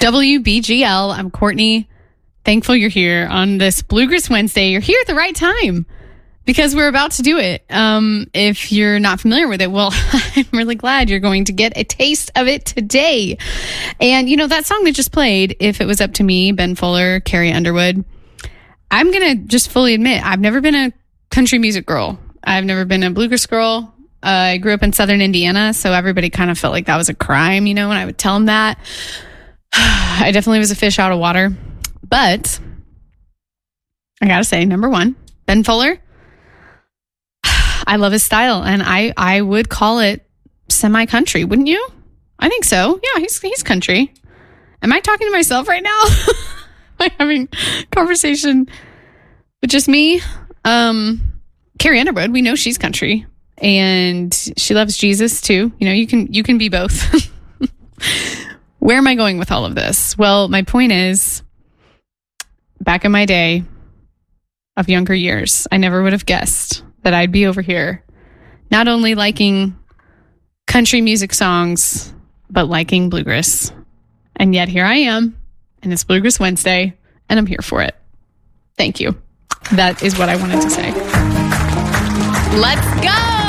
WBGL. I'm Courtney. Thankful you're here on this Bluegrass Wednesday. You're here at the right time because we're about to do it. If you're not familiar with it, well, I'm really glad you're going to get a taste of it today. And you know, that song that just played, If It Was Up to Me, Ben Fuller, Carrie Underwood. I'm going to just fully admit, I've never been a country music girl. I've never been a bluegrass girl. I grew up in Southern Indiana, so everybody kind of felt like that was a crime, you know, when I would tell them that. I definitely was a fish out of water. But I gotta say, number one, Ben Fuller. I love his style, and I would call it semi-country, wouldn't you? I think so. Yeah, he's country. Am I talking to myself right now? Am I having a conversation with just me? Carrie Underwood, we know she's country, and she loves Jesus too. You know, you can be both. Where am I going with all of this? Well, my point is, back in my day of younger years, I never would have guessed that I'd be over here not only liking country music songs, but liking bluegrass. And yet here I am, and it's Bluegrass Wednesday, and I'm here for it. Thank you. That is what I wanted to say. Let's go!